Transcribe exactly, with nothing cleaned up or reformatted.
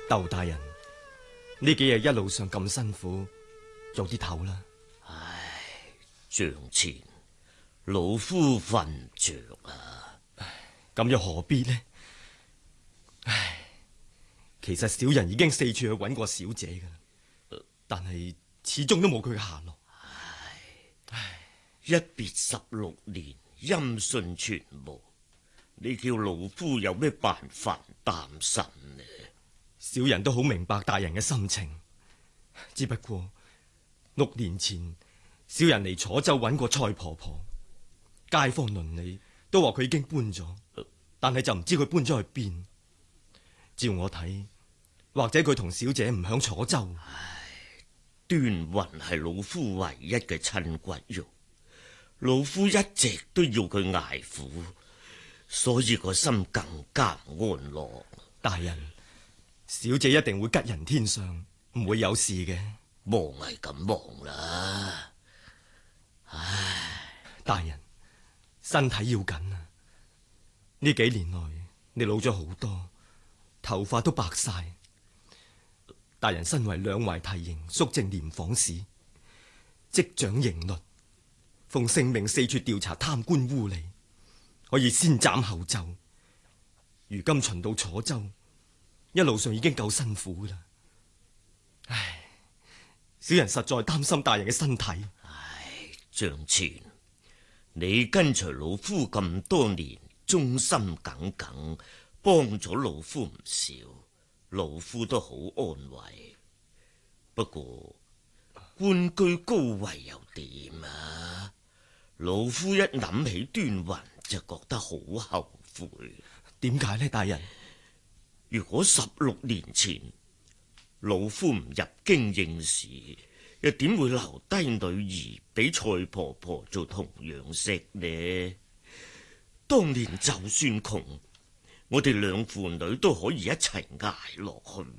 竇大人，呢幾日一路上咁辛苦，早啲唞啦。 唉，帳前，老夫瞓唔着啊！ 咁又何必呢？唉，其實小人已經四處去揾過小姐噶啦，但係始終都冇佢嘅下落。 唉，唉，一別十六年，音訊全無，你叫老夫有咩辦法擔心呢？ 小人都好明白大人嘅心情，只不過六年前小人嚟楚州揾過蔡婆婆，街坊鄰里都話佢已經搬咗，但係就唔知佢搬咗去邊。照我睇，或者佢同小姐唔響楚州。 唉，端雲係老夫唯一嘅親骨肉，老夫一直都要佢捱苦，所以個心更加唔安樂。 大人，小姐一定會吉人天相，唔會有事嘅。 忙係咁忙啦。唉， 大人，身體要緊啊！呢幾年來你老咗好多，頭髮都白晒。大人身為兩淮提刑肅正廉訪使，即掌刑律，奉性命四處調查貪官污吏，可以先斬後奏。如今巡到楚州，一路上已經夠辛苦啦。唉，小人實在擔心大人嘅身體。 唉，帳前，你跟隨老夫咁多年，忠心耿耿，幫咗老夫唔少，老夫都好安慰。不過官居高位又點啊？老夫一諗起端雲就覺得好後悔。 點解呢，大人？ 如果十六年前老夫唔入京應試，又點會留低女兒俾蔡婆婆做童養媳呢？當年就算窮，我哋兩父女都可以一齊捱落去